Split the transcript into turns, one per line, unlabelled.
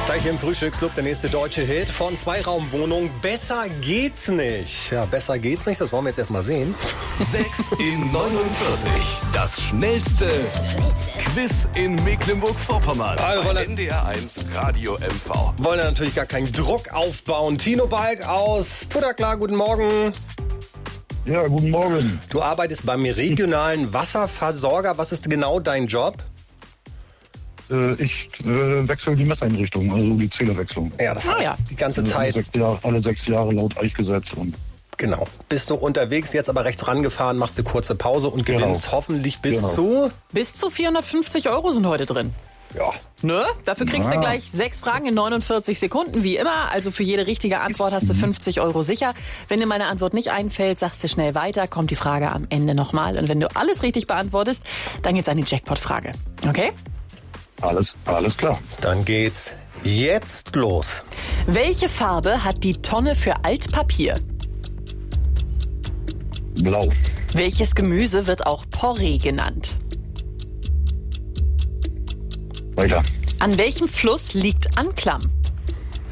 Gleich hier im Frühstücksclub der nächste deutsche Hit von Zweiraumwohnung. Besser geht's nicht. Ja, besser geht's nicht, das wollen wir jetzt erstmal sehen.
6 in 49. Das schnellste Quiz in Mecklenburg-Vorpommern.
Also,
Bei NDR 1 Radio MV.
Wollen natürlich gar keinen Druck aufbauen. Tino Balk aus Putterklar, guten Morgen.
Ja, guten Morgen.
Du arbeitest beim regionalen Wasserversorger. Was ist genau dein Job?
Ich wechsle die Messeinrichtung, also die Zählerwechslung.
Ja, das heißt die ganze Zeit.
Alle 6 Jahre laut Eichgesetz. Und
genau. Bist du unterwegs, jetzt aber rechts rangefahren, machst eine kurze Pause und gewinnst hoffentlich bis zu...
Bis zu 450 € sind heute drin.
Ja.
Ne? Dafür kriegst du gleich 6 Fragen in 49 Sekunden, wie immer. Also für jede richtige Antwort hast du 50 € sicher. Wenn dir meine Antwort nicht einfällt, sagst du schnell weiter, kommt die Frage am Ende nochmal. Und wenn du alles richtig beantwortest, dann geht's an die Jackpot-Frage. Okay?
Alles klar.
Dann geht's jetzt los.
Welche Farbe hat die Tonne für Altpapier?
Blau.
Welches Gemüse wird auch Porree genannt?
Weiter.
An welchem Fluss liegt Anklam?